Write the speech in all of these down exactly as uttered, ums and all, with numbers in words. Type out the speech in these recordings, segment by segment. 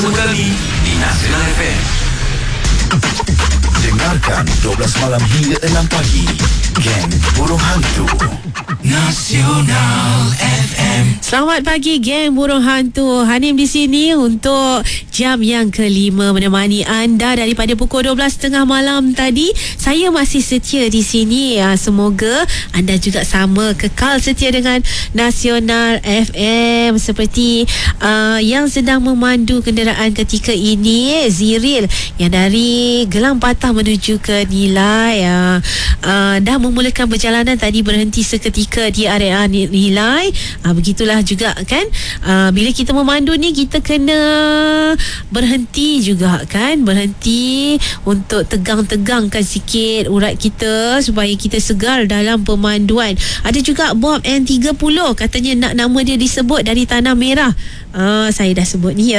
Pertama kali di Nasional F M. Dengarkan dua belas malam hingga enam pagi. Geng Burung Hantu Nasional F M. Selamat pagi geng Burung Hantu. Hanim di sini untuk jam yang kelima menemani anda daripada pukul dua belas tiga puluh malam tadi. Saya masih setia di sini. Semoga anda juga sama kekal setia dengan Nasional F M seperti uh, yang sedang memandu kenderaan ketika ini, Ziril yang dari Gelang Patah menuju ke Nilai uh, uh, dah memulakan perjalanan tadi, berhenti seketika di area Nilai. uh, Begitulah juga kan, uh, bila kita memandu ni kita kena berhenti juga kan, berhenti untuk tegang-tegangkan sikit urat kita supaya kita segar dalam pemanduan. Ada juga Bob N tiga puluh katanya nak nama dia disebut dari Tanah Merah. Uh, saya dah sebut ni ya.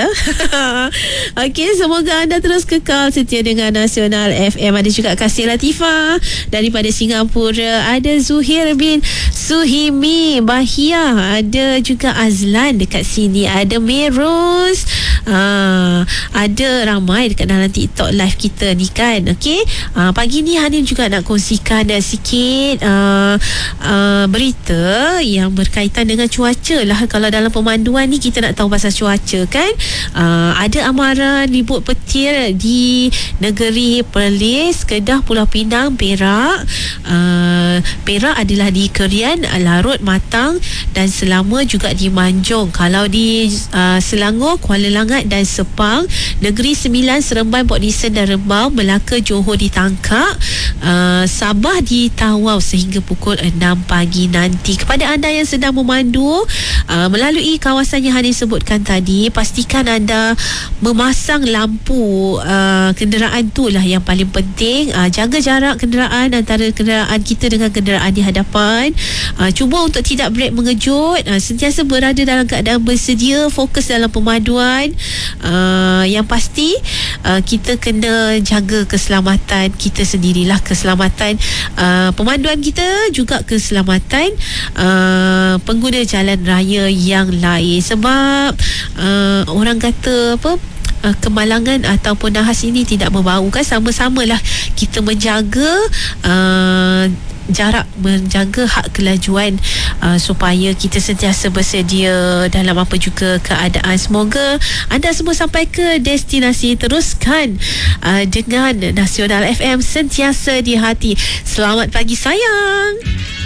Okey, semoga anda terus kekal setia dengan Nasional F M. Ada juga Kasih Latifah daripada Singapura, ada Zuhir bin Suhimi Bahia, ada juga Azlan dekat sini, ada Merus, uh, ada ramai dekat dalam TikTok live kita ni kan. Okey, uh, pagi ni Hanim juga nak kongsikan uh, sikit uh, uh, berita yang berkaitan dengan cuaca lah. Kalau dalam pemanduan ni kita nak tahu pasal cuaca kan. uh, Ada amaran ribut petir di negeri Perlis, Kedah, Pulau Pinang, Perak. uh, Perak adalah di Kerian, Larut, Matang dan Selama, juga di Manjung. Kalau di uh, Selangor, Kuala Langat dan Sepang, Negeri Sembilan, Seremban, Port Dickson dan Rembau, Melaka, Johor ditangkap, uh, Sabah di Tawau sehingga pukul enam pagi nanti. Kepada anda yang sedang memandu uh, melalui kawasan yang Hanim sebutkan tadi, pastikan anda memasang lampu uh, kenderaan tu lah yang paling penting. uh, Jaga jarak kenderaan antara kenderaan kita dengan kenderaan di hadapan. uh, Cuba untuk tidak brek mengejut, uh, sentiasa berada dalam keadaan bersedia, fokus dalam pemanduan. uh, Yang pasti uh, kita kena jaga keselamatan kita sendirilah, keselamatan uh, pemanduan kita, juga keselamatan uh, pengguna jalan raya yang lain. Sebab uh, orang kata apa, Uh, kemalangan ataupun nahas ini tidak membau kan. Sama-samalah kita menjaga uh, jarak, menjaga hak kelajuan uh, supaya kita sentiasa bersedia dalam apa juga keadaan. Semoga anda semua sampai ke destinasi. Teruskan uh, dengan Nasional F M sentiasa di hati. Selamat pagi sayang.